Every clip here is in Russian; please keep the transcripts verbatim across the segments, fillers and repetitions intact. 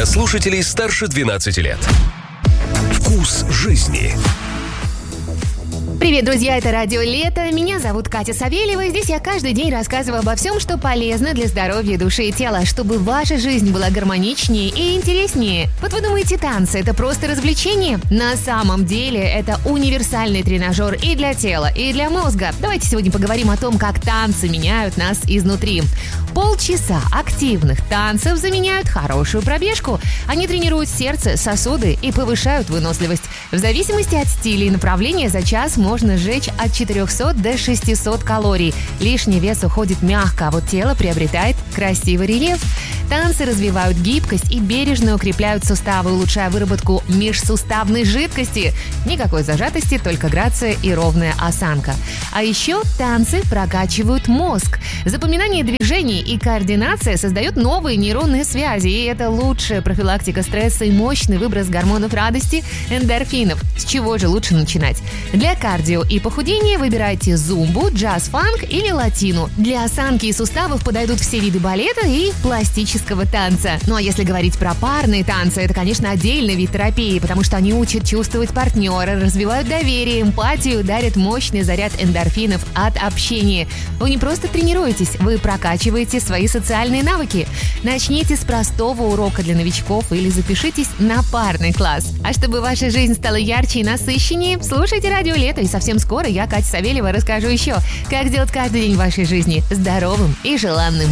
слушателей старше двенадцати лет. Вкус жизни. Привет, друзья, это Радио Лето. Меня зовут Катя Савельева. Здесь я каждый день рассказываю обо всем, что полезно для здоровья души и тела, чтобы ваша жизнь была гармоничнее и интереснее. Вот вы думаете, танцы – это просто развлечение? На самом деле это универсальный тренажер и для тела, и для мозга. Давайте сегодня поговорим о том, как танцы меняют нас изнутри. Полчаса активных танцев заменяют хорошую пробежку. Они тренируют сердце, сосуды и повышают выносливость. В зависимости от стиля и направления за час можно сжечь от четырехсот до шестисот калорий. Лишний вес уходит мягко, а вот тело приобретает красивый рельеф. Танцы развивают гибкость и бережно укрепляют суставы, улучшая выработку межсуставной жидкости. Никакой зажатости, только грация и ровная осанка. А еще танцы прокачивают мозг. Запоминание движений и координация создают новые нейронные связи, и это лучшая профилактика стресса и мощный выброс гормонов радости – эндорфинов. С чего же лучше начинать? Для кардио и похудения выбирайте зумбу, джаз-фанк или латину. Для осанки и суставов подойдут все виды балета и пластического танца. Ну а если говорить про парные танцы, это, конечно, отдельный вид терапии, потому что они учат чувствовать партнера, развивают доверие, эмпатию, дарят мощный заряд эндорфинов от общения. Вы не просто тренируетесь, вы прокачиваете свои социальные навыки. Начните с простого урока для новичков или запишитесь на парный класс. А чтобы ваша жизнь стала ярче и насыщеннее, слушайте Радио Лето, и совсем скоро я, Катя Савельева, расскажу еще, как сделать каждый день вашей жизни здоровым и желанным.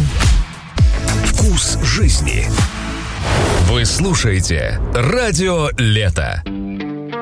Вкус жизни. Вы слушаете Радио Лето.